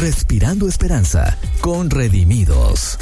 Respirando Esperanza con Redimidos.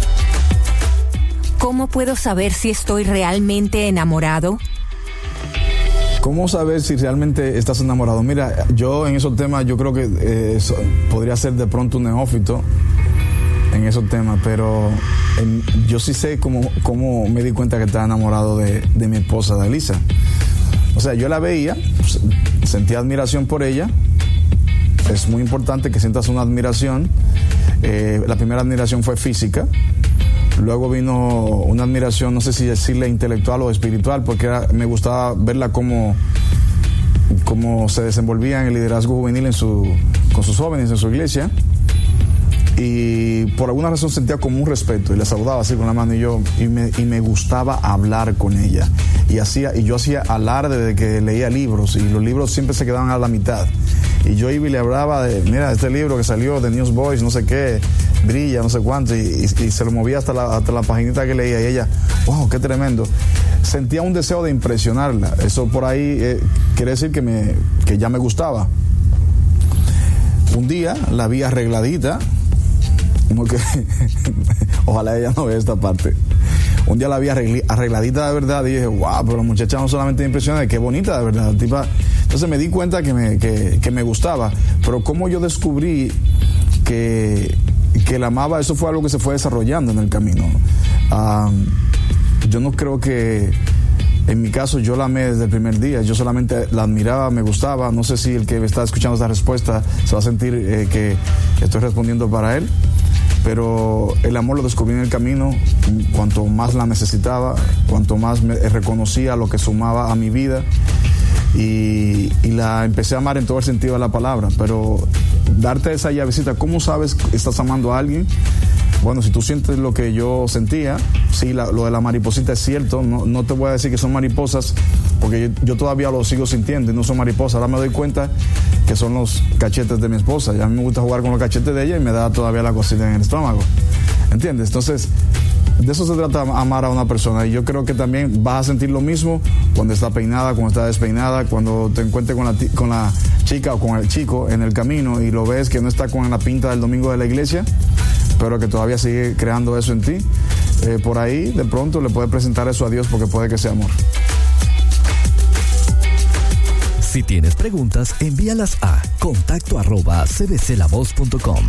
¿Cómo puedo saber si estoy realmente enamorado? ¿Cómo saber si realmente estás enamorado? Mira, yo en esos temas, yo creo que podría ser de pronto un neófito en esos temas, pero yo sí sé cómo me di cuenta que estaba enamorado de mi esposa, de Elisa. O sea, yo la veía, sentía admiración por ella. Es muy importante que sientas una admiración. La primera admiración fue física. Luego vino una admiración, no sé si decirle intelectual o espiritual, porque me gustaba verla cómo se desenvolvía en el liderazgo juvenil con sus jóvenes en su iglesia. Y por alguna razón sentía como un respeto y la saludaba así con la mano y me gustaba hablar con ella y yo hacía alarde de que leía libros y los libros siempre se quedaban a la mitad y yo iba y le hablaba de mira este libro que salió de Newsboys no sé qué, brilla no sé cuánto y se lo movía hasta la paginita que leía y ella, wow, qué tremendo. Sentía un deseo de impresionarla. Eso por ahí quiere decir que ya me gustaba. Un día la vi arregladita, como que ojalá ella no vea esta parte. Un día la vi arregladita de verdad y dije, wow, pero la muchacha no solamente me impresiona, qué bonita de verdad, tipa. Entonces me di cuenta que me gustaba, pero como yo descubrí que la amaba, eso fue algo que se fue desarrollando en el camino. Yo no creo que en mi caso yo la amé desde el primer día, yo solamente la admiraba, me gustaba. No sé si el que me está escuchando esta respuesta se va a sentir que estoy respondiendo para él, pero el amor lo descubrí en el camino. Cuanto más la necesitaba, cuanto más reconocía lo que sumaba a mi vida y la empecé a amar en todo el sentido de la palabra. Pero darte esa llavecita, ¿cómo sabes que estás amando a alguien? Bueno, si tú sientes lo que yo sentía, sí, lo de la mariposita es cierto. No te voy a decir que son mariposas, porque yo todavía lo sigo sintiendo y no son mariposas. Ahora me doy cuenta que son los cachetes de mi esposa. Ya a mí me gusta jugar con los cachetes de ella y me da todavía la cosita en el estómago. ¿Entiendes? Entonces, de eso se trata, amar a una persona. Y yo creo que también vas a sentir lo mismo cuando está peinada, cuando está despeinada, cuando te encuentres con la chica o con el chico en el camino y lo ves que no está con la pinta del domingo de la iglesia, pero que todavía sigue creando eso en ti. Por ahí de pronto le puedes presentar eso a Dios, porque puede que sea amor. Si tienes preguntas, envíalas a contacto@cbclavoz.com.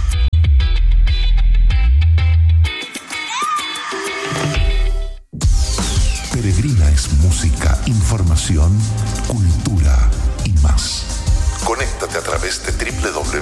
Peregrina es música, información, cultura y más. Conéctate a través de